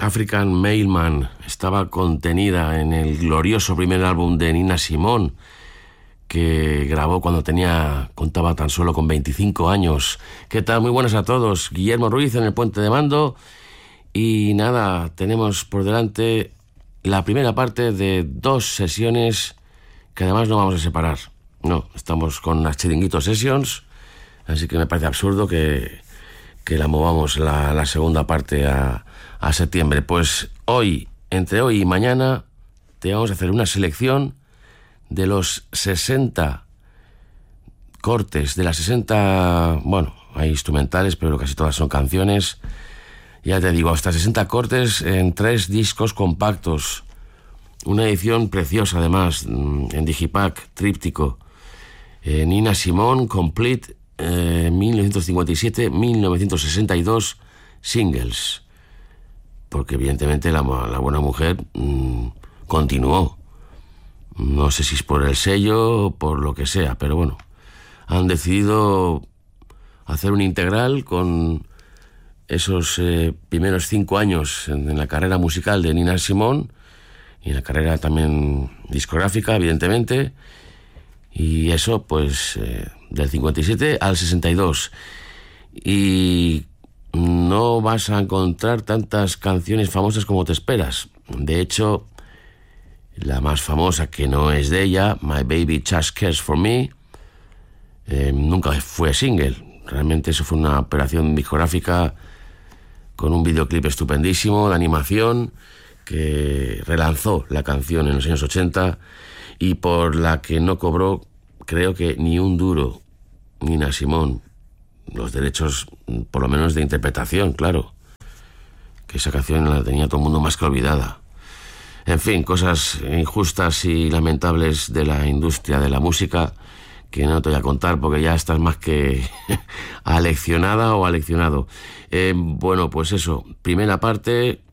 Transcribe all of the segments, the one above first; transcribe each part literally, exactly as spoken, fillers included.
African Mailman estaba contenida en el glorioso primer álbum de Nina Simone, que grabó cuando tenía, contaba tan solo con veinticinco años. ¿Qué tal? Muy buenas a todos. Guillermo Ruiz en el puente de mando. Y nada, tenemos por delante la primera parte de dos sesiones que además no vamos a separar. No, estamos con las Chiringuito Sessions, así que me parece absurdo que, que la movamos la, la segunda parte a, a septiembre. Pues hoy, entre hoy y mañana, te vamos a hacer una selección de los sesenta cortes, de las sesenta, bueno, hay instrumentales, pero casi todas son canciones. Ya te digo, hasta sesenta cortes en tres discos compactos. Una edición preciosa, además, en Digipack, tríptico. Eh, Nina Simone, Complete, eh, mil novecientos cincuenta y siete a mil novecientos sesenta y dos, singles. Porque evidentemente la, la buena mujer mmm, continuó. No sé si es por el sello o por lo que sea, pero bueno, han decidido hacer un integral con esos eh, primeros cinco años en, en la carrera musical de Nina Simone y en la carrera también discográfica, evidentemente, y eso pues eh, del cincuenta y siete al sesenta y dos. Y no vas a encontrar tantas canciones famosas como te esperas. De hecho, la más famosa, que no es de ella, My Baby Just Cares For Me, eh, nunca fue single. Realmente eso fue una operación discográfica con un videoclip estupendísimo de animación que relanzó la canción en los años ochenta y por la que no cobró, creo que ni un duro Nina Simone, los derechos por lo menos de interpretación, claro, que esa canción la tenía todo el mundo más que olvidada. En fin, cosas injustas y lamentables de la industria de la música que no te voy a contar porque ya estás más que aleccionada o aleccionado. Eh, bueno, pues eso, primera parte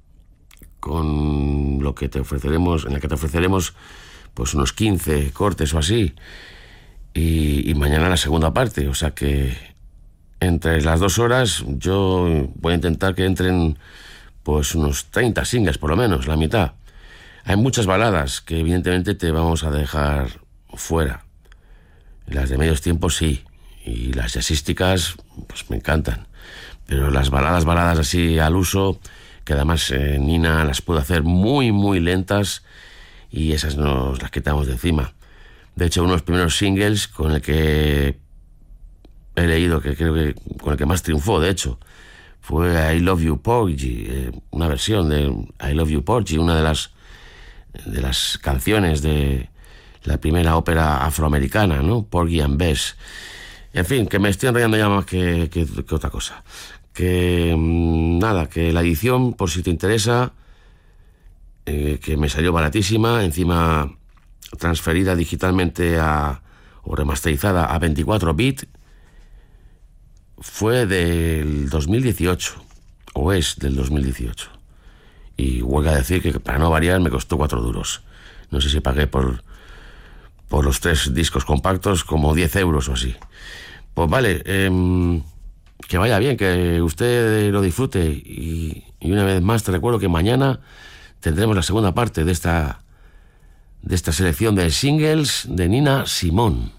con lo que te ofreceremos, en la que te ofreceremos pues unos quince cortes o así, y, y mañana la segunda parte, o sea que entre las dos horas yo voy a intentar que entren pues unos treinta singles por lo menos, la mitad. Hay muchas baladas que evidentemente te vamos a dejar fuera. Las de medios tiempos sí, y las jazzísticas pues me encantan. Pero las baladas, baladas así al uso, que además eh, Nina las puede hacer muy, muy lentas y esas nos las quitamos de encima. De hecho, uno de los primeros singles con el que he leído, que creo que con el que más triunfó, de hecho, fue I Love You Porgy, eh, una versión de I Love You Porgy, una de las de las canciones de la primera ópera afroamericana, ¿no? Porgy and Bess. En fin, que me estoy enrollando ya más que, que, que otra cosa. Que mmm, nada, que la edición, por si te interesa, eh, que me salió baratísima, encima transferida digitalmente a, o remasterizada a veinticuatro bit, fue del dos mil dieciocho, o es del dos mil dieciocho. Y huelga decir que para no variar me costó cuatro duros. No sé si pagué por, por los tres discos compactos como diez euros o así. Pues vale, eh, que vaya bien, que usted lo disfrute. Y, y una vez más te recuerdo que mañana tendremos la segunda parte de esta, de esta selección de singles de Nina Simone.